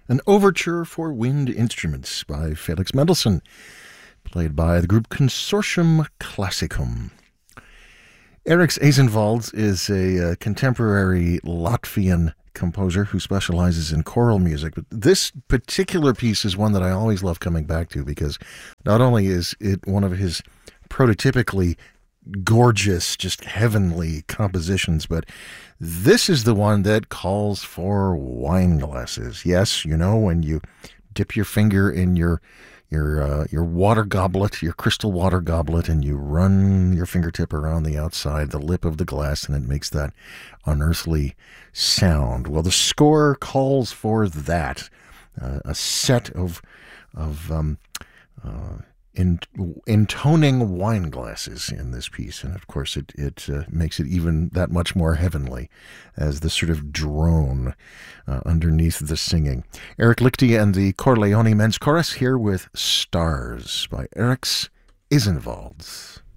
An overture for wind instruments by Felix Mendelssohn, played by the group Consortium Classicum. Eriks Ezenvalds is a contemporary Latvian composer who specializes in choral music. But this particular piece is one that I always love coming back to because not only is it one of his prototypically gorgeous, just heavenly compositions, but this is the one that calls for wine glasses. Yes, you know, when you dip your finger in your water goblet, your crystal water goblet, and you run your fingertip around the outside, the lip of the glass, and it makes that unearthly sound. Well, the score calls for that. A set of intoning wine glasses in this piece, and of course it makes it even that much more heavenly as the sort of drone underneath the singing. Eric Lichty and the Corleone Men's Chorus here with Stars by Eriks Ezenvalds.